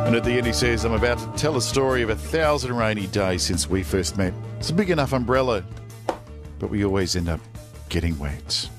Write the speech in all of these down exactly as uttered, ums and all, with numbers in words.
And at the end he says, I'm about to tell a story of a thousand rainy days since we first met. It's a big enough umbrella, but we always end up getting wet.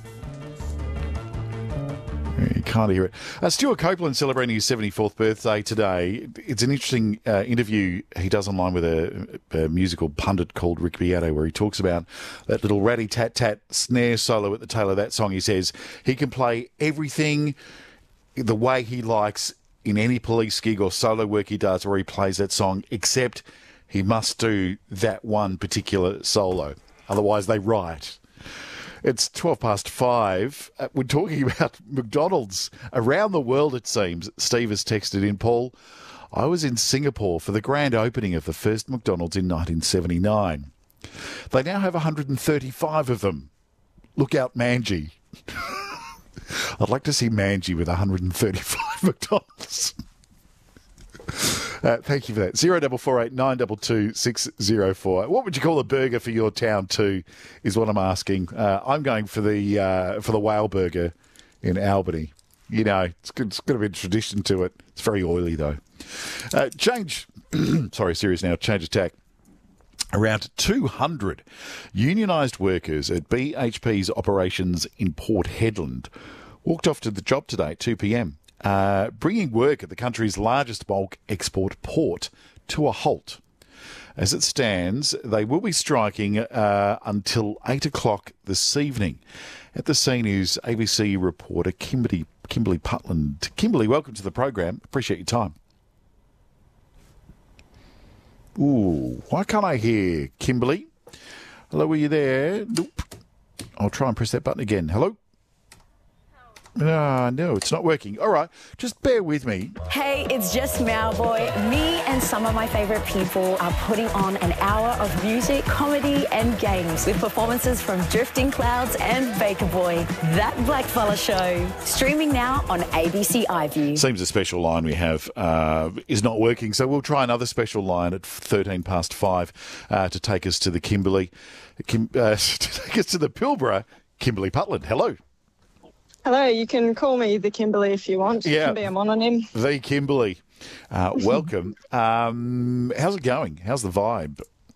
You can't hear it. Uh, Stuart Copeland celebrating his seventy-fourth birthday today. It's an interesting uh, interview he does online with a, a musical pundit called Rick Beato, where he talks about that little ratty-tat-tat snare solo at the tail of that song. He says he can play everything the way he likes in any police gig or solo work he does where he plays that song, except he must do that one particular solo. Otherwise they riot. It's twelve past five. Uh, we're talking about McDonald's around the world, it seems. Steve has texted in, Paul, I was in Singapore for the grand opening of the first McDonald's in nineteen seventy-nine. They now have one hundred thirty-five of them. Look out, Manji. I'd like to see Manji with one hundred thirty-five McDonald's. Uh, thank you for that. Zero double four eight nine double two six zero four. What would you call a burger for your town too? Is what I'm asking. Uh, I'm going for the uh, for the whale burger in Albany. You know, it's, good, it's got a bit of tradition to it. It's very oily though. Uh, change. sorry, serious now. Change of tack. Around two hundred unionised workers at B H P's operations in Port Hedland walked off to the job today at two p.m. Uh, bringing work at the country's largest bulk export port to a halt. As it stands, they will be striking uh, until eight o'clock this evening. At the scene is A B C reporter Kimberly, Kimberly Putland. Kimberly, welcome to the program. Appreciate your time. Ooh, why can't I hear Kimberly? Hello, are you there? Nope. I'll try and press that button again. Hello? No, no, it's not working. All right, just bear with me. Hey, it's just Mowboy. Me and some of my favourite people are putting on an hour of music, comedy and games with performances from Drifting Clouds and Baker Boy. That Blackfella Show. Streaming now on A B C iView. Seems a special line we have uh, is not working, so we'll try another special line at thirteen past five uh, to take us to the Kimberley, Kim, uh, to take us to the Pilbara. Kimberly Putland, hello. Hello, you can call me the Kimberly if you want. Yeah, it can be a mononym. The Kimberly. Uh, welcome. um, how's it going? How's the vibe?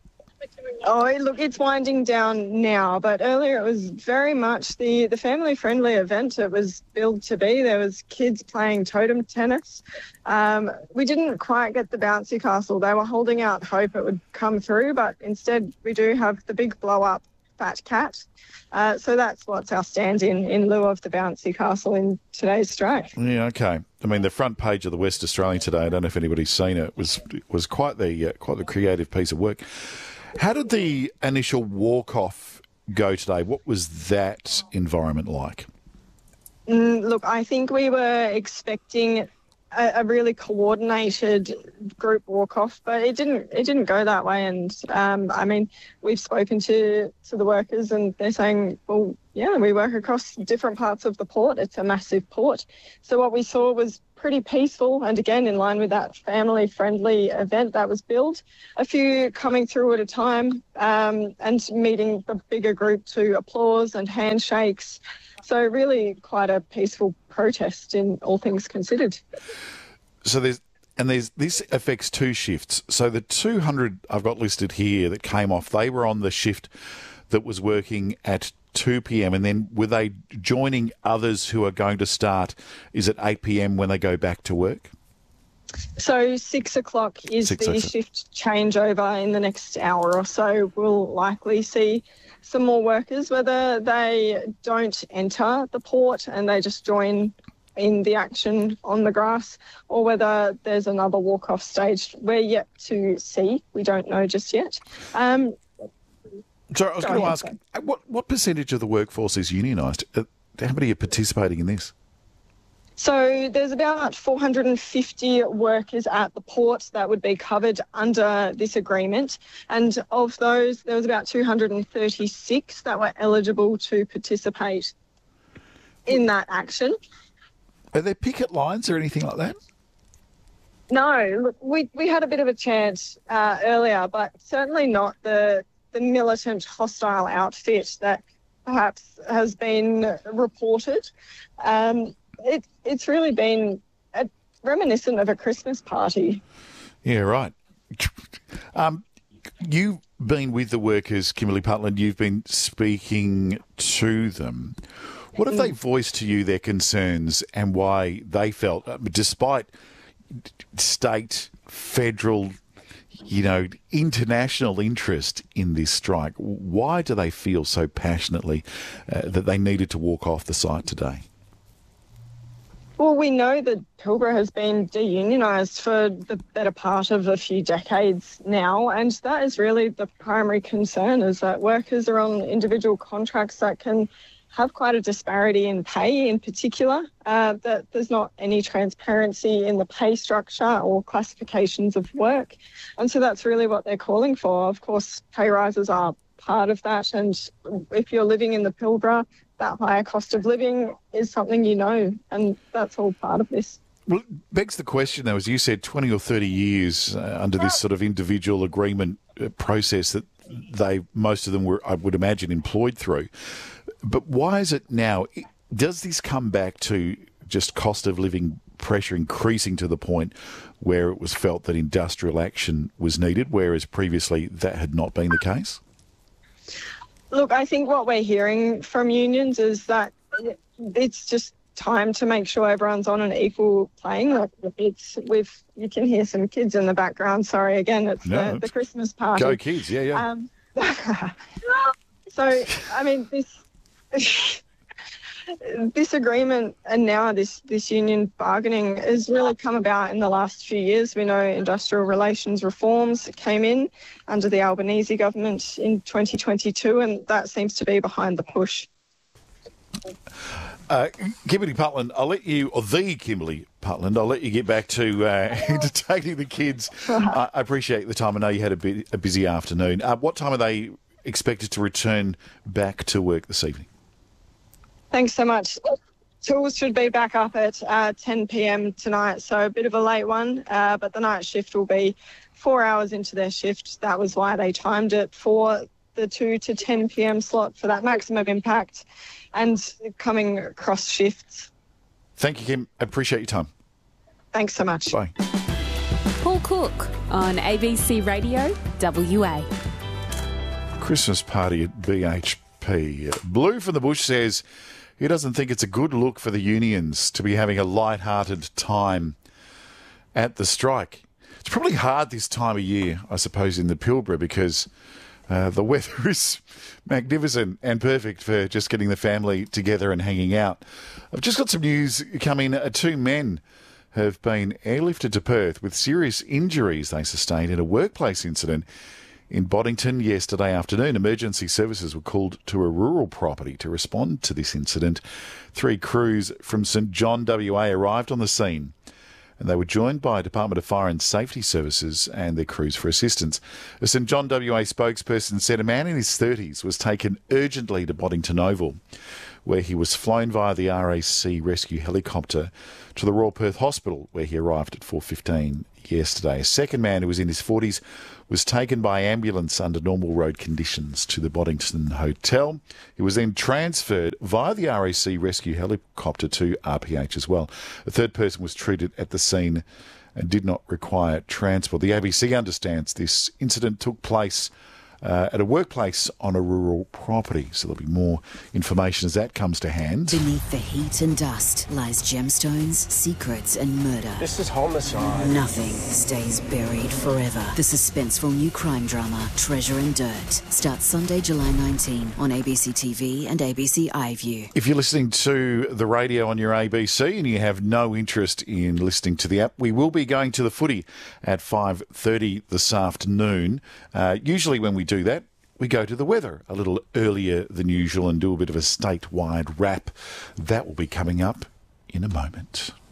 Oh, look, it's winding down now, but earlier it was very much the, the family-friendly event it was billed to be. There was kids playing totem tennis. Um, we didn't quite get the bouncy castle. They were holding out hope it would come through, but instead we do have the big blow-up Fat Cat. Uh, so that's what's our stand-in in lieu of the bouncy castle in today's strike. Yeah, okay. I mean, the front page of the West Australian today, I don't know if anybody's seen it, was was quite the uh, quite the creative piece of work. How did the initial walk-off go today? What was that environment like? Mm, look, I think we were expecting a, a really coordinated group walk-off, but it didn't it didn't go that way. And um, I mean, we've spoken to, to the workers and they're saying, well, yeah, we work across different parts of the port. It's a massive port. So what we saw was pretty peaceful and, again, in line with that family-friendly event that was billed. A few coming through at a time um, and meeting the bigger group to applause and handshakes. So really quite a peaceful protest in all things considered. So there's and there's this affects two shifts. So the two hundred I've got listed here that came off, they were on the shift that was working at two p.m. and then were they joining others who are going to start, is it eight p.m. when they go back to work? So six o'clock is Six the o'clock. shift changeover in the next hour or so. We'll likely see some more workers, whether they don't enter the port and they just join in the action on the grass, or whether there's another walk-off stage. We're yet to see. We don't know just yet. Um, So I was Go going to ahead, ask, sorry. uh, what, what percentage of the workforce is unionised? Uh, how many are participating in this? So there's about four hundred fifty workers at the port that would be covered under this agreement. And of those, there was about two hundred thirty-six that were eligible to participate in that action. Are there picket lines or anything like that? No, look, we, we had a bit of a chant uh, earlier, but certainly not the, the militant, hostile outfit that perhaps has been reported. Um, it, it's really been a, reminiscent of a Christmas party. Yeah, right. um, you've been with the workers, Kimberly Putland. You've been speaking to them. What have they voiced to you their concerns and why they felt, uh, despite state, federal, you know, international interest in this strike, why do they feel so passionately uh, that they needed to walk off the site today? Well, we know that Pilbara has been deunionised for the better part of a few decades now, and that is really the primary concern, is that workers are on individual contracts that can have quite a disparity in pay in particular, uh, that there's not any transparency in the pay structure or classifications of work. And so that's really what they're calling for. Of course, pay rises are part of that, and if you're living in the Pilbara, that higher cost of living is something you know, and that's all part of this. Well, it begs the question, though, as you said, twenty or thirty years uh, under this sort of individual agreement uh, process that they, most of them were, I would imagine, employed through. But why is it now? Does this come back to just cost of living pressure increasing to the point where it was felt that industrial action was needed, whereas previously that had not been the case? Look, I think what we're hearing from unions is that it's just time to make sure everyone's on an equal playing. Like it's with you can hear some kids in the background. Sorry, again, it's no, the, the Christmas party. Go kids, yeah, yeah. Um, so, I mean, this this agreement and now this this union bargaining has really come about in the last few years. We know industrial relations reforms came in under the Albanese government in twenty twenty-two, and that seems to be behind the push. Uh, Kimberly Putland, I'll let you, or the Kimberly Putland, I'll let you get back to uh, entertaining the kids. Uh, I appreciate the time. I know you had a, bit, a busy afternoon. Uh, what time are they expected to return back to work this evening? Thanks so much. Tools should be back up at uh, ten p.m. tonight, so a bit of a late one, uh, but the night shift will be four hours into their shift. That was why they timed it for the two to ten p.m. slot for that maximum impact and coming across shifts. Thank you, Kim. I appreciate your time. Thanks so much. Bye. Paul Cook on A B C Radio W A. Christmas party at B H P. Blue from the Bush says he doesn't think it's a good look for the unions to be having a light-hearted time at the strike. It's probably hard this time of year, I suppose, in the Pilbara because uh, the weather is magnificent and perfect for just getting the family together and hanging out. I've just got some news coming. Uh, two men have been airlifted to Perth with serious injuries they sustained in a workplace incident in Boddington yesterday afternoon. Emergency services were called to a rural property to respond to this incident. Three crews from St John W A arrived on the scene, and they were joined by Department of Fire and Safety Services and their crews for assistance. A St John W A spokesperson said a man in his thirties was taken urgently to Boddington Oval, where he was flown via the R A C rescue helicopter to the Royal Perth Hospital, where he arrived at four fifteen yesterday. A second man who was in his forties was taken by ambulance under normal road conditions to the Boddington Hotel. He was then transferred via the R A C rescue helicopter to R P H as well. A third person was treated at the scene and did not require transport. The A B C understands this incident took place Uh, at a workplace on a rural property. So there'll be more information as that comes to hand. Beneath the heat and dust lies gemstones, secrets and murder. This is homicide. Nothing stays buried forever. The suspenseful new crime drama, Treasure and Dirt, starts Sunday, July nineteenth on A B C T V and A B C iView. If you're listening to the radio on your A B C and you have no interest in listening to the app, we will be going to the footy at five thirty this afternoon. Uh, usually when we do that, we go to the weather a little earlier than usual and do a bit of a statewide wrap. That will be coming up in a moment.